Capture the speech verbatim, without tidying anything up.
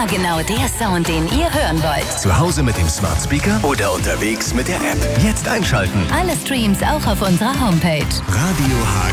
Immer genau der Sound, den ihr hören wollt. Zu Hause mit dem Smart Speaker oder unterwegs mit der App. Jetzt einschalten. Alle Streams auch auf unserer Homepage. Radio H